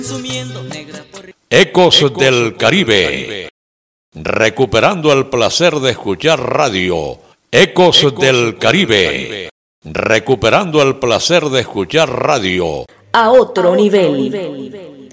Ecos del Caribe. Recuperando el placer de escuchar radio. Ecos del Caribe. Recuperando el placer de escuchar radio. A otro nivel.